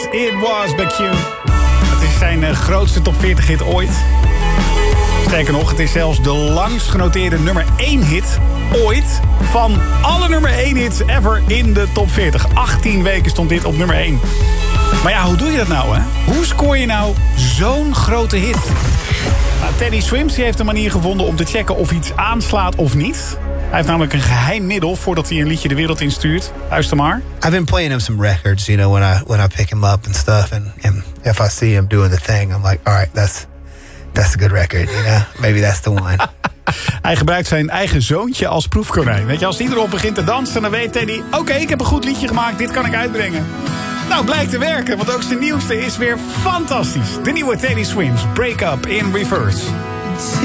It Was Back You. Het is zijn grootste top 40 hit ooit. Sterker nog, het is zelfs de langst genoteerde nummer 1 hit ooit van alle nummer 1 hits ever in de top 40. 18 weken stond dit op nummer 1. Maar ja, hoe doe je dat nou, hè? Hoe scoor je nou zo'n grote hit? Nou, Teddy Swims heeft een manier gevonden om te checken of iets aanslaat of niet. Hij heeft namelijk een geheim middel voordat hij een liedje de wereld instuurt. Luister maar. I've been playing him some records, you know, when I pick him up and stuff. And if I see him doing the thing, I'm like, all right, that's a good record, you know? Maybe that's the one. Hij gebruikt zijn eigen zoontje als proefkonijn. Weet je, als die erop begint te dansen, dan weet Teddy... Oké, ik heb een goed liedje gemaakt, dit kan ik uitbrengen. Nou, blijkt te werken, want ook zijn nieuwste is weer fantastisch. De nieuwe Teddy Swims, Break Up in Reverse.